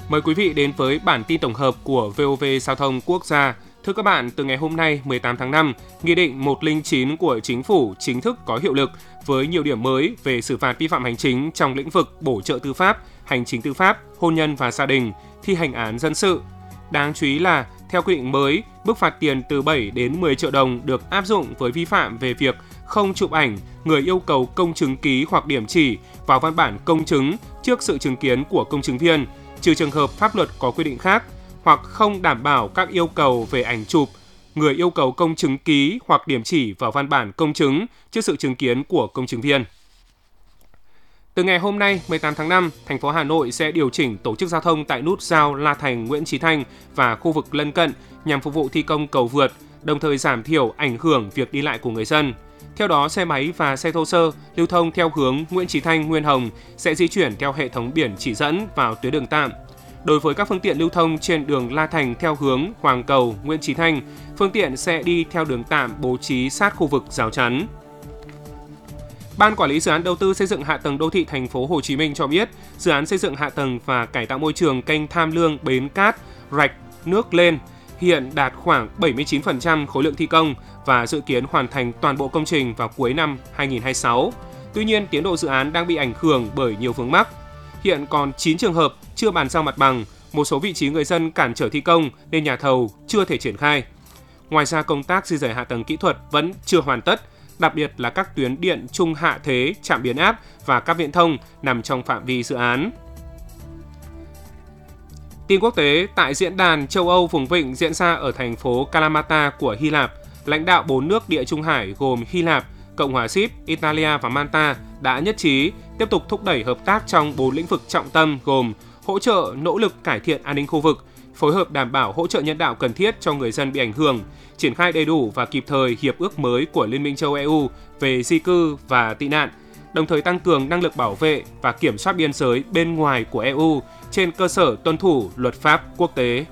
Mời quý vị đến với bản tin tổng hợp của VOV Giao thông Quốc gia. Thưa các bạn, từ ngày hôm nay 18 tháng 5, Nghị định 109 của Chính phủ chính thức có hiệu lực với nhiều điểm mới về xử phạt vi phạm hành chính trong lĩnh vực bổ trợ tư pháp, hành chính tư pháp, hôn nhân và gia đình, thi hành án dân sự. Đáng chú ý là, theo quy định mới, mức phạt tiền từ 7 đến 10 triệu đồng được áp dụng với vi phạm về việc không chụp ảnh người yêu cầu công chứng ký hoặc điểm chỉ vào văn bản công chứng trước sự chứng kiến của công chứng viên, trừ trường hợp pháp luật có quy định khác, hoặc không đảm bảo các yêu cầu về ảnh chụp, người yêu cầu công chứng ký hoặc điểm chỉ vào văn bản công chứng trước sự chứng kiến của công chứng viên. Từ ngày hôm nay 18 tháng 5, thành phố Hà Nội sẽ điều chỉnh tổ chức giao thông tại nút giao La Thành - Nguyễn Chí Thanh và khu vực lân cận nhằm phục vụ thi công cầu vượt, đồng thời giảm thiểu ảnh hưởng việc đi lại của người dân. Theo đó, xe máy và xe thô sơ lưu thông theo hướng Nguyễn Chí Thanh - Nguyên Hồng sẽ di chuyển theo hệ thống biển chỉ dẫn vào tuyến đường tạm. Đối với các phương tiện lưu thông trên đường La Thành theo hướng Hoàng Cầu - Nguyễn Chí Thanh, phương tiện sẽ đi theo đường tạm bố trí sát khu vực rào chắn. Ban Quản lý Dự án Đầu tư xây dựng hạ tầng đô thị thành phố Hồ Chí Minh cho biết, dự án xây dựng hạ tầng và cải tạo môi trường kênh Tham Lương - Bến Cát - Rạch Nước Lên hiện đạt khoảng 79% khối lượng thi công và dự kiến hoàn thành toàn bộ công trình vào cuối năm 2026. Tuy nhiên, tiến độ dự án đang bị ảnh hưởng bởi nhiều vướng mắc. Hiện còn 9 trường hợp chưa bàn giao mặt bằng, một số vị trí người dân cản trở thi công nên nhà thầu chưa thể triển khai. Ngoài ra, công tác di rời hạ tầng kỹ thuật vẫn chưa hoàn tất, đặc biệt là các tuyến điện trung hạ thế, trạm biến áp và các viễn thông nằm trong phạm vi dự án. Tin quốc tế, tại diễn đàn châu Âu vùng vịnh diễn ra ở thành phố Kalamata của Hy Lạp, lãnh đạo 4 nước Địa Trung Hải gồm Hy Lạp, Cộng hòa Síp, Italia và Malta đã nhất trí tiếp tục thúc đẩy hợp tác trong 4 lĩnh vực trọng tâm gồm hỗ trợ nỗ lực cải thiện an ninh khu vực, phối hợp đảm bảo hỗ trợ nhân đạo cần thiết cho người dân bị ảnh hưởng, triển khai đầy đủ và kịp thời hiệp ước mới của Liên minh châu EU về di cư và tị nạn, đồng thời tăng cường năng lực bảo vệ và kiểm soát biên giới bên ngoài của EU trên cơ sở tuân thủ luật pháp quốc tế.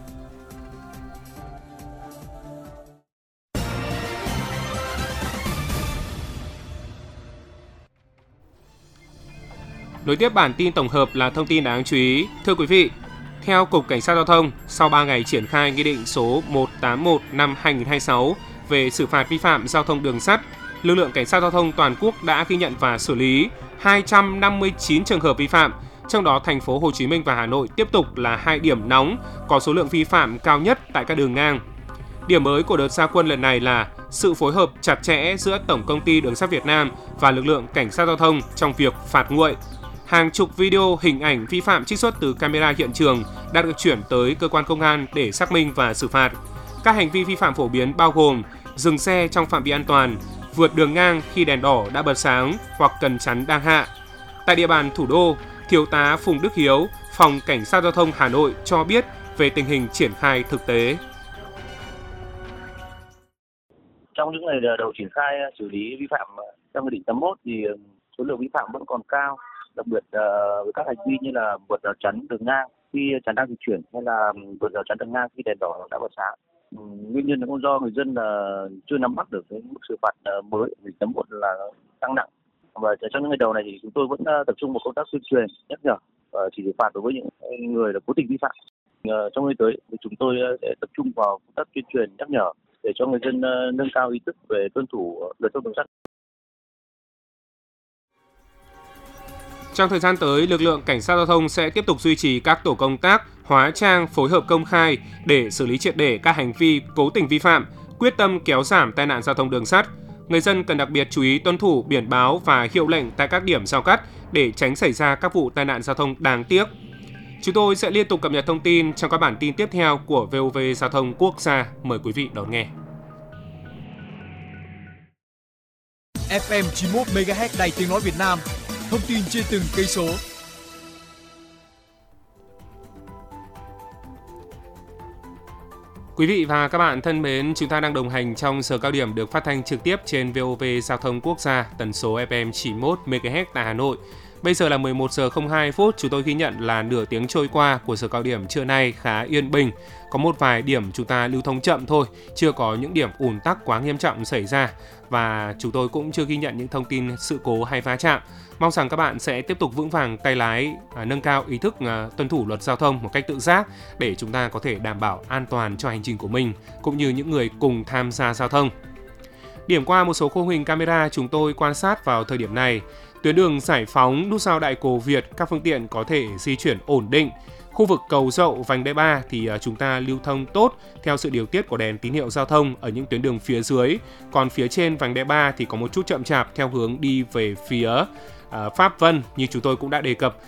Nối tiếp bản tin tổng hợp là thông tin đáng chú ý. Thưa quý vị, theo Cục Cảnh sát Giao thông, sau 3 ngày triển khai Nghị định số 181 năm 2026 về xử phạt vi phạm giao thông đường sắt, lực lượng Cảnh sát Giao thông toàn quốc đã ghi nhận và xử lý 259 trường hợp vi phạm, trong đó thành phố Hồ Chí Minh và Hà Nội tiếp tục là 2 điểm nóng có số lượng vi phạm cao nhất tại các đường ngang. Điểm mới của đợt ra quân lần này là sự phối hợp chặt chẽ giữa Tổng công ty Đường sắt Việt Nam và lực lượng Cảnh sát Giao thông trong việc phạt nguội. Hàng chục video, hình ảnh vi phạm trích xuất từ camera hiện trường đã được chuyển tới cơ quan công an để xác minh và xử phạt. Các hành vi vi phạm phổ biến bao gồm dừng xe trong phạm vi an toàn, vượt đường ngang khi đèn đỏ đã bật sáng hoặc cần chắn đang hạ. Tại địa bàn thủ đô, Thiếu tá Phùng Đức Hiếu, Phòng Cảnh sát Giao thông Hà Nội cho biết về tình hình triển khai thực tế. Trong những ngày đầu triển khai xử lý vi phạm theo Nghị định 81 thì số lượng vi phạm vẫn còn cao, đặc biệt với các hành vi như là vượt rào chắn đường ngang khi chắn đang di chuyển hay là vượt rào chắn đường ngang khi đèn đỏ đã bật sáng. Nguyên nhân là do người dân chưa nắm bắt được cái mức xử phạt mới Nghị định 81 là tăng nặng. Và trong những ngày đầu này thì chúng tôi vẫn tập trung vào công tác tuyên truyền, nhắc nhở và chỉ xử phạt đối với những người là cố tình vi phạm. Trong ngày tới thì chúng tôi sẽ tập trung vào công tác tuyên truyền, nhắc nhở để cho người dân nâng cao ý thức về tuân thủ luật giao thông đường sắt. Trong thời gian tới, lực lượng Cảnh sát Giao thông sẽ tiếp tục duy trì các tổ công tác, hóa trang, phối hợp công khai để xử lý triệt để các hành vi cố tình vi phạm, quyết tâm kéo giảm tai nạn giao thông đường sắt. Người dân cần đặc biệt chú ý tuân thủ biển báo và hiệu lệnh tại các điểm giao cắt để tránh xảy ra các vụ tai nạn giao thông đáng tiếc. Chúng tôi sẽ liên tục cập nhật thông tin trong các bản tin tiếp theo của VOV Giao thông Quốc gia. Mời quý vị đón nghe. FM 91 MHz Đài Tiếng nói Việt Nam. Thông tin trên từng cây số. Quý vị và các bạn thân mến, chúng ta đang đồng hành trong giờ cao điểm được phát thanh trực tiếp trên VOV Giao thông Quốc gia, tần số FM 91 MHz tại Hà Nội. Bây giờ là 11 giờ 02 phút, chúng tôi ghi nhận là nửa tiếng trôi qua của giờ cao điểm trưa nay khá yên bình. Có một vài điểm chúng ta lưu thông chậm thôi, chưa có những điểm ùn tắc quá nghiêm trọng xảy ra và chúng tôi cũng chưa ghi nhận những thông tin sự cố hay va chạm. Mong rằng các bạn sẽ tiếp tục vững vàng tay lái, nâng cao ý thức tuân thủ luật giao thông một cách tự giác để chúng ta có thể đảm bảo an toàn cho hành trình của mình cũng như những người cùng tham gia giao thông. Điểm qua một số khung hình camera chúng tôi quan sát vào thời điểm này, tuyến đường Giải Phóng, nút giao Đại Cổ Việt, các phương tiện có thể di chuyển ổn định. Khu vực Cầu Dậu, vành đai 3 thì chúng ta lưu thông tốt theo sự điều tiết của đèn tín hiệu giao thông ở những tuyến đường phía dưới. Còn phía trên vành đai 3 thì có một chút chậm chạp theo hướng đi về phía Pháp Vân như chúng tôi cũng đã đề cập.